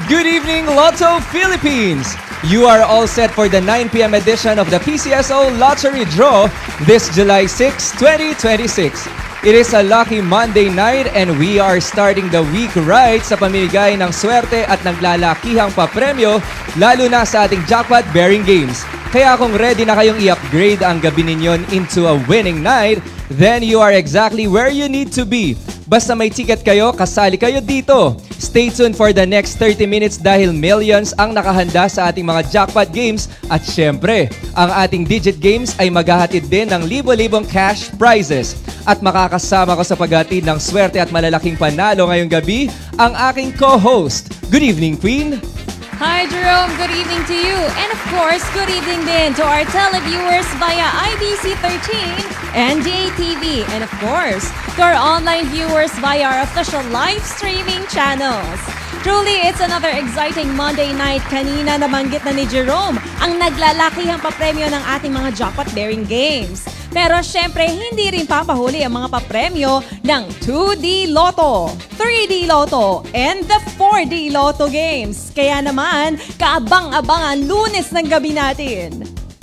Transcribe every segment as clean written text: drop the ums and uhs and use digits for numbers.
Good evening, Lotto Philippines! You are all set for the 9 p.m. edition of the PCSO Lottery Draw this July 6, 2026. It is a lucky Monday night and we are starting the week right sa pamimigay ng swerte at naglalakihang papremyo lalo na sa ating jackpot-bearing games. Kaya kung ready na kayong i-upgrade ang gabi ninyon into a winning night, then you are exactly where you need to be. Basta may ticket kayo, kasali kayo dito. Stay tuned for the next 30 minutes dahil millions ang nakahanda sa ating mga jackpot games at syempre, ang ating digit games ay maghahatid din ng libo-libong cash prizes. At makakasama ko sa paghatid ng swerte at malalaking panalo ngayong gabi, ang aking co-host. Good evening, Queen! Hi Jerome, good evening to you. And of course, good evening din to our televiewers via IBC 13 and DATV. And of course, to our online viewers via our official live streaming channels. Truly, it's another exciting Monday night. Kanina nabanggit na ni Jerome ang naglalakihang papremyo ng ating mga jackpot-bearing games. Pero syempre, hindi rin papahuli ang mga papremyo ng 2D Lotto, 3D Lotto, and the 4D Lotto games. Kaya naman, kaabang-abang ang Lunes ng gabi natin.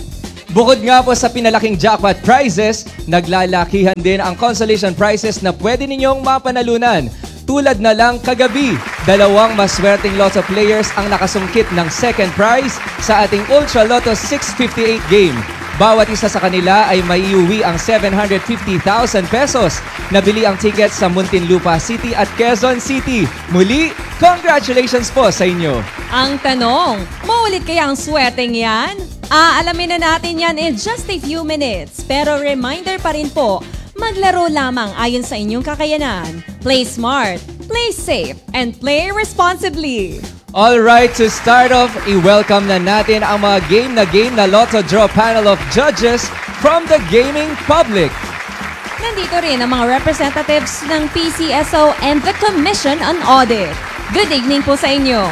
Bukod nga po sa pinalaking jackpot prizes, naglalakihan din ang consolation prizes na pwede ninyong mapanalunan. Tulad na lang kagabi, dalawang maswerteng Lotto players ang nakasungkit ng second prize sa ating Ultra Lotto 658 game. Bawat isa sa kanila ay maiuwi ang 750,000 pesos. Nabili ang tickets sa Muntinlupa City at Quezon City. Muli, congratulations po sa inyo! Ang tanong, maulit kaya ang swerteng yan? Aalamin na natin yan in just a few minutes. Pero reminder pa rin po, maglaro lamang ayon sa inyong kakayanan. Play smart, play safe, and play responsibly. Alright, to start off, i-welcome na natin ang mga game na Lotto Draw panel of judges from the gaming public. Nandito rin ang mga representatives ng PCSO and the Commission on Audit. Good evening po sa inyo.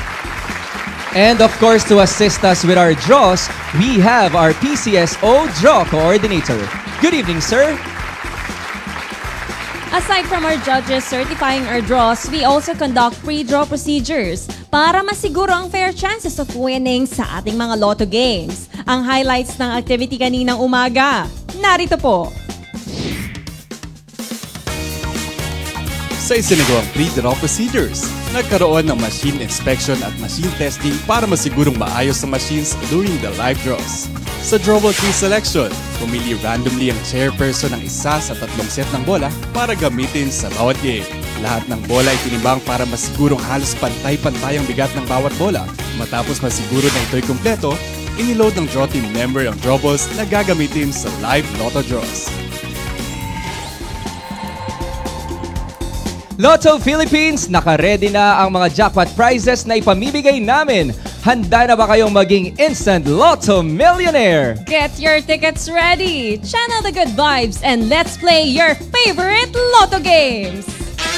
And of course, to assist us with our draws, we have our PCSO Draw Coordinator. Good evening, sir. Aside from our judges certifying our draws, we also conduct pre-draw procedures para masiguro ang fair chances of winning sa ating mga Lotto games. Ang highlights ng activity kaninang umaga, narito po. Sa isinagawang pre-draw procedures, nagkaroon ng machine inspection at machine testing para masigurong maayos ang machines during the live draws. Sa drawable key selection, pumili randomly ang chairperson ng isa sa 3 set ng bola para gamitin sa bawat game. Lahat ng bola ay tinimbang para masigurong halos pantay-pantay ang bigat ng bawat bola. Matapos masiguro na ito'y kumpleto, iniload ng draw team member ang draw balls na gagamitin sa live Lotto draws. Lotto Philippines, naka-ready na ang mga jackpot prizes na ipamimigay namin. Handa na ba kayong maging instant Lotto millionaire? Get your tickets ready, channel the good vibes, and let's play your favorite Lotto games!